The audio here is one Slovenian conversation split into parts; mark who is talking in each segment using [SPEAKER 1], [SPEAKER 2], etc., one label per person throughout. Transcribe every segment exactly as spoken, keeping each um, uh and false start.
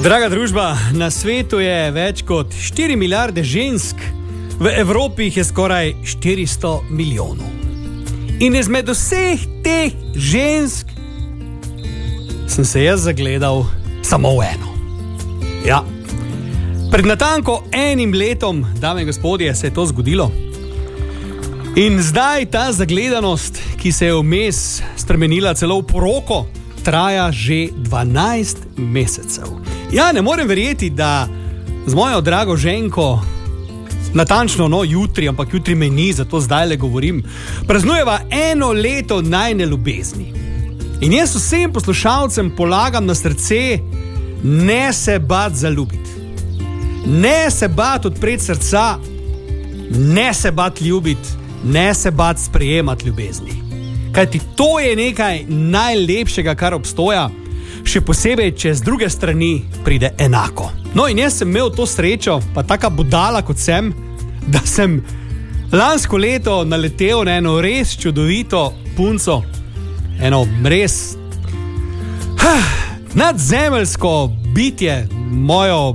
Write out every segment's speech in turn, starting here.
[SPEAKER 1] Draga družba, na svetu je več kot štiri milijarde žensk, v Evropi jih je skoraj štiristo milijonov. In izmed vseh teh žensk sem se jaz zagledal samo v eno. Ja, pred natanko enim letom, dame in gospodje, se je to zgodilo. In zdaj ta zagledanost, ki se je vmes spremenila celo v poroko, traja že dvanajst mesecev. Ja, ne morem verjeti, da z mojo drago ženko, natančno no jutri, ampak jutri me ni, zato zdaj le govorim, praznujeva eno leto najne ljubezni. In jaz vsem poslušalcem polagam na srce, ne se bat zaljubiti. Ne se bat odpreti srca, ne se bat ljubiti, ne se bat sprejemati ljubezni. Kajti to je nekaj najlepšega, kar obstoja, še posebej, če z druge strani pride enako. No in jaz sem imel to srečo, pa taka budala kot sem, da sem lansko leto naletel na eno res čudovito punco, eno res huh, nadzemeljsko bitje, mojo,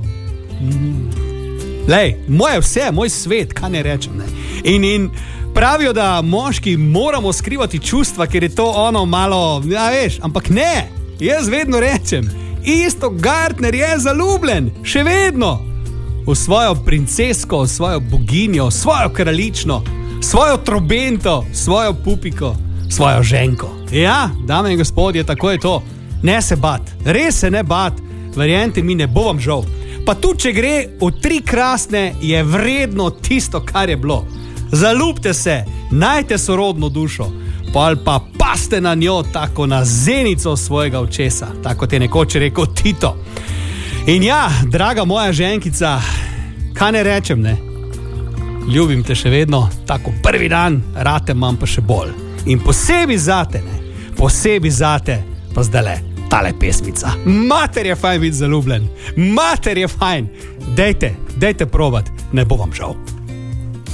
[SPEAKER 1] lej, moje vse, moj svet, kaj ne rečem, ne. In, in pravijo, da moški moramo skrivati čustva, ker je to ono malo, ja veš, ampak ne. Jaz vedno rečem, isto Gartner je zaljubljen, še vedno, v svojo princesko, v svojo boginjo, svojo kraljično, svojo trobento, svojo pupiko, svojo ženko. Ja, dame in gospodje, tako je to. Ne se bat, res se ne bat, verjente mi, ne bo vam žal. Pa tudi, če gre v tri krasne, je vredno tisto, kar je bilo. Zaljubite se, najte sorodno dušo, pa pa paste na njo tako na zenico svojega očesa, tako te nekoč rekel Tito. In ja, draga moja ženkica, kaj ne rečem, ne? Ljubim te še vedno, tako prvi dan, rate imam pa še bolj. In posebej zate, ne? Posebej zate, pa zdajle, tale pesmica. Mater je fajn biti zaljubljen, mater je fajn. Dejte, dejte probat, ne bo vam žal.